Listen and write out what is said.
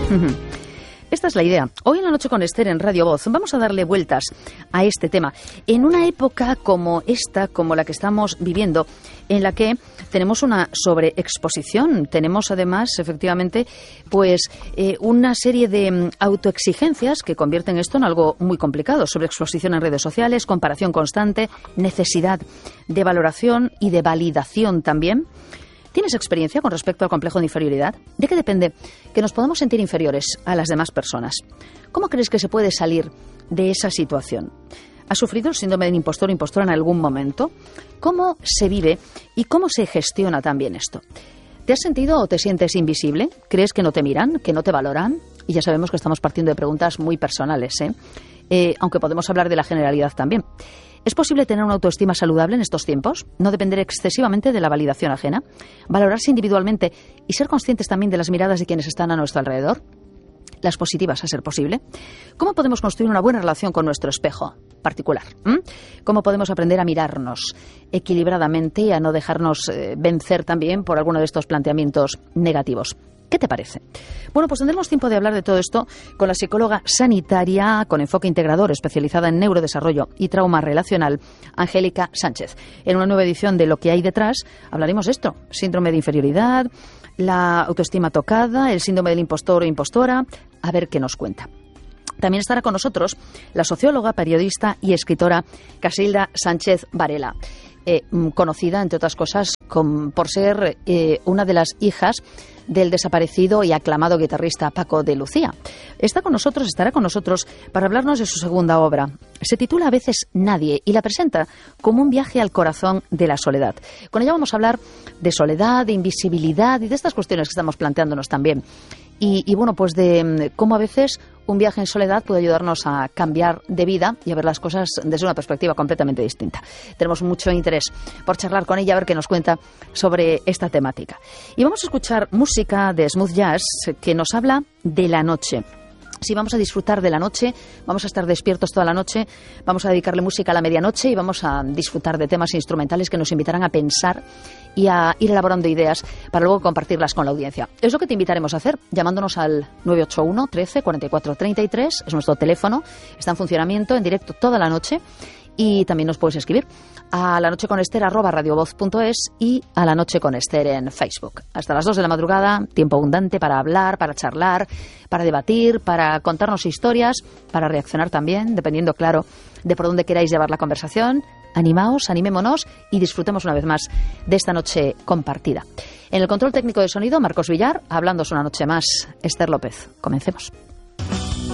Esta es la idea. Hoy en La Noche con Esther en Radio Voz vamos a darle vueltas a este tema. En una época como esta, como la que estamos viviendo, en la que tenemos una sobreexposición, tenemos además, efectivamente, pues una serie de autoexigencias que convierten esto en algo muy complicado. Sobreexposición en redes sociales, comparación constante, necesidad de valoración y de validación también. ¿Tienes experiencia con respecto al complejo de inferioridad? ¿De qué depende que nos podamos sentir inferiores a las demás personas? ¿Cómo crees que se puede salir de esa situación? ¿Has sufrido el síndrome del impostor o impostora en algún momento? ¿Cómo se vive y cómo se gestiona también esto? ¿Te has sentido o te sientes invisible? ¿Crees que no te miran, que no te valoran? Y ya sabemos que estamos partiendo de preguntas muy personales, aunque podemos hablar de la generalidad también. ¿Es posible tener una autoestima saludable en estos tiempos? ¿No depender excesivamente de la validación ajena? ¿Valorarse individualmente y ser conscientes también de las miradas de quienes están a nuestro alrededor? ¿Las positivas a ser posible? ¿Cómo podemos construir una buena relación con nuestro espejo particular? ¿Cómo podemos aprender a mirarnos equilibradamente y a no dejarnos vencer también por alguno de estos planteamientos negativos? ¿Qué te parece? Bueno, pues tendremos tiempo de hablar de todo esto con la psicóloga sanitaria con enfoque integrador, especializada en neurodesarrollo y trauma relacional, Angélica Sánchez. En una nueva edición de Lo que hay detrás hablaremos de esto: síndrome de inferioridad, la autoestima tocada, el síndrome del impostor o impostora. A ver qué nos cuenta. También estará con nosotros la socióloga, periodista y escritora Casilda Sánchez Varela, conocida, entre otras cosas, por ser una de las hijas del desaparecido y aclamado guitarrista Paco de Lucía. Estará con nosotros para hablarnos de su segunda obra. Se titula A veces Nadie y la presenta como un viaje al corazón de la soledad. Con ella vamos a hablar de soledad, de invisibilidad y de estas cuestiones que estamos planteándonos también. Y bueno, pues de cómo a veces un viaje en soledad puede ayudarnos a cambiar de vida y a ver las cosas desde una perspectiva completamente distinta. Tenemos mucho interés por charlar con ella, a ver qué nos cuenta sobre esta temática. Y vamos a escuchar música de smooth jazz que nos habla de la noche. Sí, vamos a disfrutar de la noche, vamos a estar despiertos toda la noche, vamos a dedicarle música a la medianoche y vamos a disfrutar de temas instrumentales que nos invitarán a pensar y a ir elaborando ideas para luego compartirlas con la audiencia. Es lo que te invitaremos a hacer, llamándonos al 981 13 44 33, es nuestro teléfono, está en funcionamiento en directo toda la noche. Y también nos puedes escribir a lanocheconester@radiovoz.es y a La Noche con Esther en Facebook. Hasta las 2 de la madrugada, tiempo abundante para hablar, para charlar, para debatir, para contarnos historias, para reaccionar también, dependiendo, claro, de por dónde queráis llevar la conversación. Animaos, animémonos y disfrutemos una vez más de esta noche compartida. En el control técnico de sonido, Marcos Villar, hablándoos una noche más, Esther López. Comencemos.